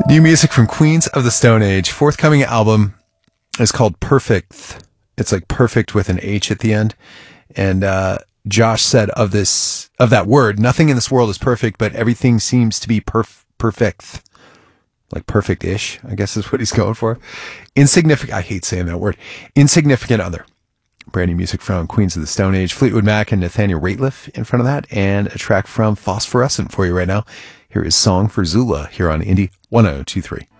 New music from Queens of the Stone Age. Forthcoming album is called Perfect. It's like perfect with an H at the end. And Josh said of that word, nothing in this world is perfect, but everything seems to be perfect. Like perfect-ish, I guess is what he's going for. Insignificant. I hate saying that word. Insignificant Other. Brand new music from Queens of the Stone Age. Fleetwood Mac and Nathaniel Rateliff in front of that. And a track from Phosphorescent for you right now. Here is Song for Zula here on Indie 1023.